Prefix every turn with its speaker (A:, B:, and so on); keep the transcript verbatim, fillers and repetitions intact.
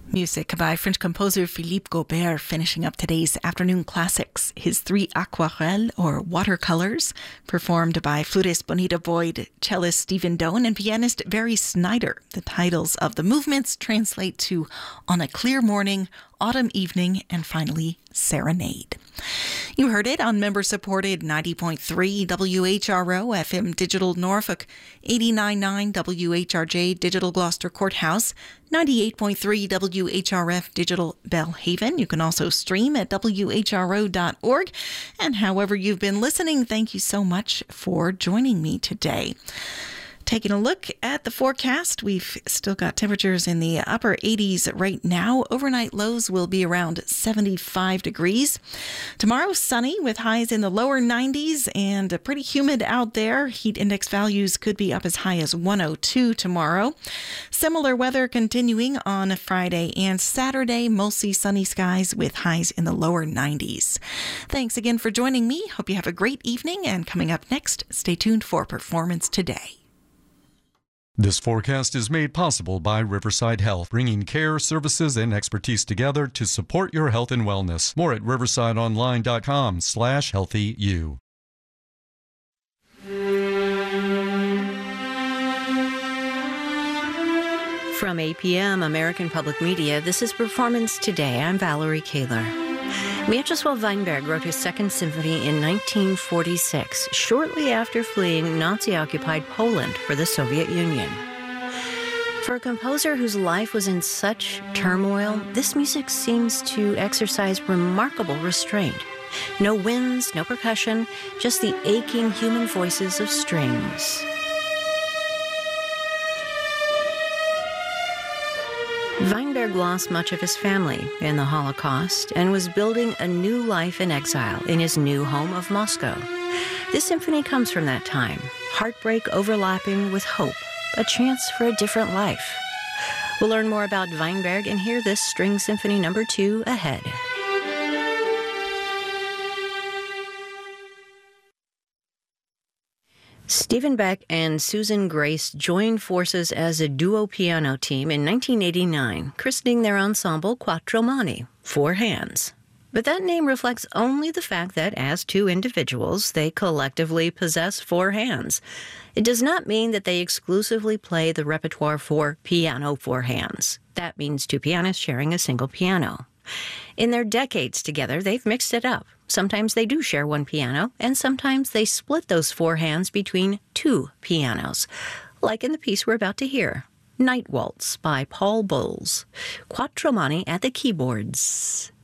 A: Music by French composer Philippe Gaubert, finishing up today's afternoon classics. His three aquarelles, or watercolors, performed by flutist Bonita Boyd, cellist Stephen Doan, and pianist Barry Snyder. The titles of the movements translate to On a Clear Morning, Autumn Evening, and finally, Serenade. You heard it on member-supported ninety point three W H R O F M Digital Norfolk, eighty-nine point nine W H R J Digital Gloucester Courthouse, ninety-eight point three W H R F Digital Belhaven. You can also stream at W H R O dot org. And however you've been listening, thank you so much for joining me today. Taking a look at the forecast, we've still got temperatures in the upper eighties right now. Overnight lows will be around seventy-five degrees. Tomorrow, sunny with highs in the lower nineties and pretty humid out there. Heat index values could be up as high as one oh two tomorrow. Similar weather continuing on Friday and Saturday. Mostly sunny skies with highs in the lower nineties. Thanks again for joining me. Hope you have a great evening. And coming up next, stay tuned for Performance Today.
B: This forecast is made possible by Riverside Health, bringing care, services, and expertise together to support your health and wellness. More at riversideonline.com slash healthyu.
C: From A P M, American Public Media, this is Performance Today. I'm Valerie Kaler. Mieczysław Weinberg wrote his Second Symphony in nineteen forty-six, shortly after fleeing Nazi-occupied Poland for the Soviet Union. For a composer whose life was in such turmoil, this music seems to exercise remarkable restraint. No winds, no percussion, just the aching human voices of strings. Weinberg lost much of his family in the Holocaust and was building a new life in exile in his new home of Moscow. This symphony comes from that time, heartbreak overlapping with hope, a chance for a different life. We'll learn more about Weinberg and hear this String Symphony number two ahead. Stephen Beck and Susan Grace joined forces as a duo piano team in nineteen eighty-nine, christening their ensemble Quattro Mani, four hands. But that name reflects only the fact that, as two individuals, they collectively possess four hands. It does not mean that they exclusively play the repertoire for piano four hands. That means two pianists sharing a single piano. In their decades together, they've mixed it up. Sometimes they do share one piano, and sometimes they split those four hands between two pianos, like in the piece we're about to hear, Night Waltz by Paul Bowles. Quattro Mani at the keyboards.